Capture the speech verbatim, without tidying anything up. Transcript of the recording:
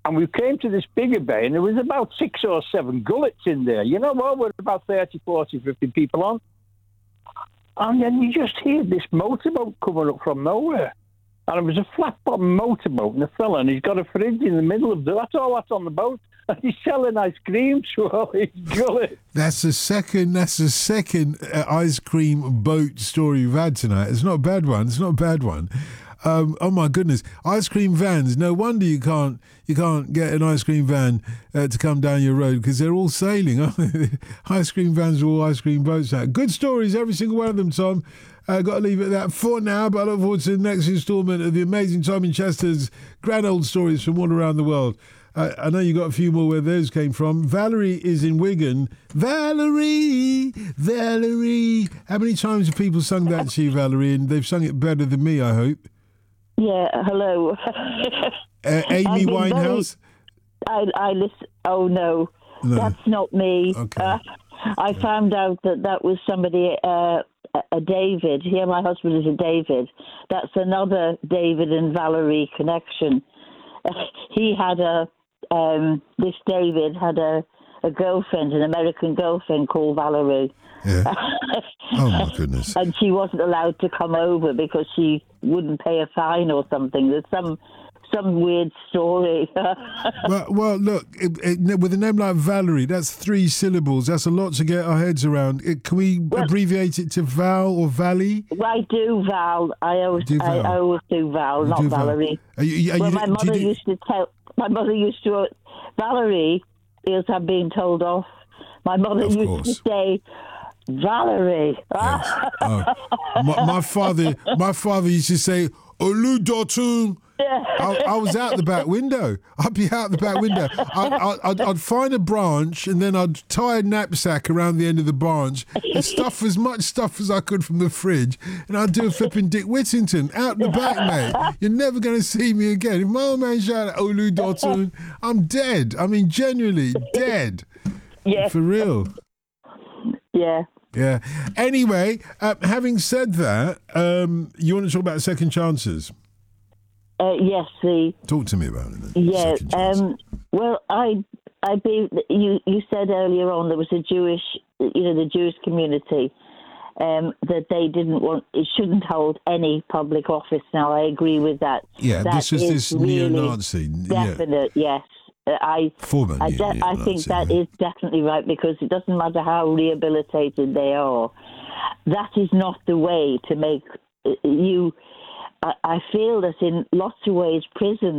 And we came to this bigger bay, and there was about six or seven gullets in there. You know what? We're about thirty, forty, fifty people on. And then you just hear this motorboat coming up from nowhere. And it was a flat-bottom motorboat, and a fella, and he's got a fridge in the middle of the... That's all that's on the boat. And he's selling ice cream to all his gullets. That's the second, that's the second uh, ice cream boat story we've had tonight. It's not a bad one. It's not a bad one. Um, oh my goodness, ice cream vans. No wonder you can't you can't get an ice cream van uh, to come down your road because they're all sailing. Ice cream vans are all ice cream boats now. Good stories, every single one of them, Tom. Uh, got to leave it at that for now, but I look forward to the next instalment of the amazing Tom in Chester's grand old stories from all around the world. Uh, I know you got a few more where those came from. Valerie is in Wigan. Valerie, Valerie. How many times have people sung that to you, Valerie? And they've sung it better than me, I hope. Yeah, hello. Uh, Amy Winehouse? Very, I, I listen. Oh, no, no. That's not me. Okay. Uh, I found out that that was somebody, uh, a David. Yeah, my husband is a David. That's another David and Valerie connection. Uh, he had a, um, this David had a, a girlfriend, an American girlfriend called Valerie. Yeah. Oh, my goodness. And she wasn't allowed to come over because she wouldn't pay a fine or something. There's some some weird story. well, well, look, it, it, with a name like Valerie, that's three syllables. That's a lot to get our heads around. It, can we well, abbreviate it to Val or Valley? I do Val. I always do Val, I, I always do Val, you not do Valerie. Val. Are you, are well, you, my mother you, used to tell. My mother used to. Valerie is I'm being told off. My mother of used course. to say, Valerie. Yes. Oh. my, my father, my father used to say, Oludotum. I, I was out the back window. I'd be out the back window. I'd, I'd, I'd find a branch and then I'd tie a knapsack around the end of the branch and stuff as much stuff as I could from the fridge, and I'd do a flipping Dick Whittington out the back, mate. You're never going to see me again. If my old man shouted Oludotum, I'm dead. I mean, genuinely dead. Yeah. For real. Yeah. Yeah. Anyway, uh, having said that, um, you want to talk about second chances? Uh, yes, the talk to me about it. Then. Yeah. Um, well, I, I be you. You said earlier on there was a Jewish, you know, the Jewish community um, that they didn't want. It shouldn't hold any public office. Now, I agree with that. Yeah, that this is this really neo-Nazi. Definite. Yeah. Yes. I, Former I, de- I think that right? is definitely right, because it doesn't matter how rehabilitated they are. That is not the way to make you. I, I feel that in lots of ways, prison